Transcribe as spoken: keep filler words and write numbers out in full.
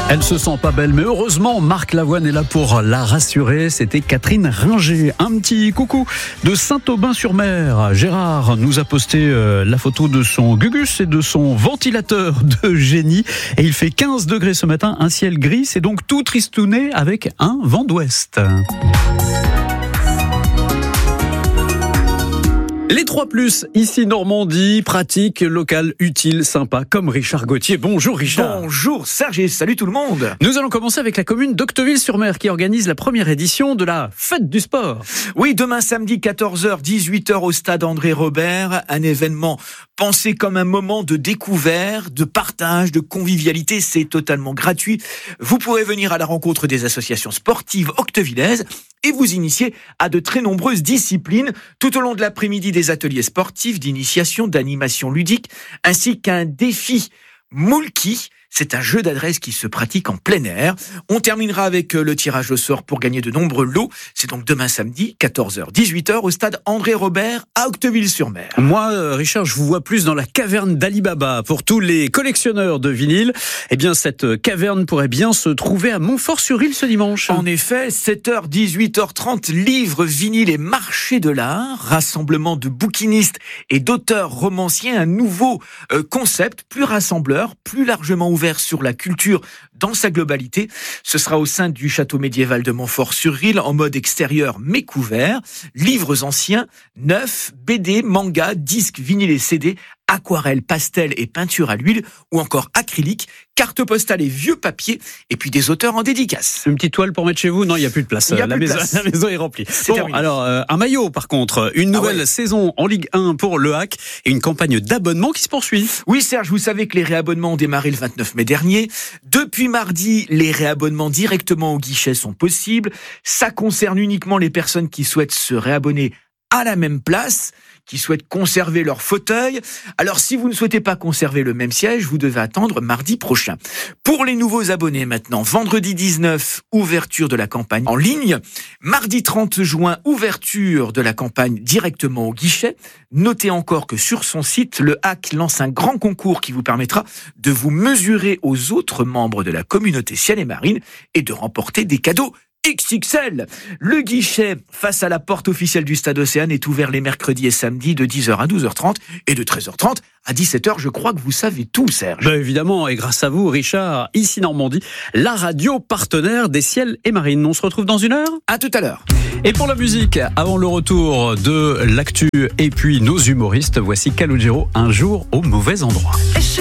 Elle se sent pas belle, mais heureusement, Marc Lavoine est là pour la rassurer. C'était Catherine Ringer. Un petit coucou de Saint-Aubin-sur-Mer. Gérard nous a posté euh, la photo de son Gugus et de son ventilateur de génie. Et il fait quinze degrés ce matin, un ciel gris. C'est donc tout tristouné avec un vent d'ouest. Les trois plus, ici Normandie, pratique, local, utile, sympa, comme Richard Gauthier. Bonjour Richard. Bonjour Serge et salut tout le monde. Nous allons commencer avec la commune d'Octeville-sur-Mer qui organise la première édition de la Fête du Sport. Oui, demain samedi quatorze heures, dix-huit heures au stade André Robert, un événement pensé comme un moment de découverte, de partage, de convivialité, c'est totalement gratuit. Vous pourrez venir à la rencontre des associations sportives octevillaises et vous initier à de très nombreuses disciplines tout au long de l'après-midi, des ateliers sportifs, d'initiation, d'animation ludique, ainsi qu'un défi Moulki. C'est un jeu d'adresse qui se pratique en plein air. On terminera avec le tirage au sort pour gagner de nombreux lots. C'est donc demain samedi, quatorze heures, dix-huit heures, au stade André Robert à Octeville-sur-Mer. Moi, Richard, je vous vois plus dans la caverne d'Ali Baba. Pour tous les collectionneurs de vinyles, eh bien, cette caverne pourrait bien se trouver à Montfort-sur-Île ce dimanche. En effet, sept heures, dix-huit heures trente, livres, vinyles et marché de l'art, rassemblement de bouquinistes et d'auteurs romanciers, un nouveau euh, concept, plus rassembleur, plus largement ouvert sur la culture dans sa globalité. Ce sera au sein du château médiéval de Montfort-sur-Île, en mode extérieur mais couvert. Livres anciens, neufs, B D, mangas, disques, vinyles et C D, aquarelles, pastels et peintures à l'huile, ou encore acrylique, cartes postales et vieux papiers, et puis des auteurs en dédicace. Une petite toile pour mettre chez vous? Non, il n'y a plus de place. Il y a la, plus de maison, place. la maison est remplie. C'est bon, terminé. alors, euh, un maillot par contre, une nouvelle ah ouais. saison en Ligue un pour le Hack et une campagne d'abonnement qui se poursuit. Oui Serge, vous savez que les réabonnements ont démarré le vingt-neuf mai dernier. Depuis mardi, les réabonnements directement au guichet sont possibles. Ça concerne uniquement les personnes qui souhaitent se réabonner à la même place, qui souhaitent conserver leur fauteuil. Alors, si vous ne souhaitez pas conserver le même siège, vous devez attendre mardi prochain. Pour les nouveaux abonnés maintenant, vendredi dix-neuf, ouverture de la campagne en ligne. Mardi trente juin, ouverture de la campagne directement au guichet. Notez encore que sur son site, le Hack lance un grand concours qui vous permettra de vous mesurer aux autres membres de la communauté ciel et marine et de remporter des cadeaux X X L. Le guichet face à la porte officielle du Stade Océane est ouvert les mercredis et samedis de dix heures à douze heures trente et de treize heures trente à dix-sept heures. Je crois que vous savez tout, Serge. Ben évidemment, et grâce à vous, Richard, ici Normandie, la radio partenaire des ciels et marines. On se retrouve dans une heure. À tout à l'heure. Et pour la musique, avant le retour de l'actu et puis nos humoristes, voici Calogero, un jour au mauvais endroit.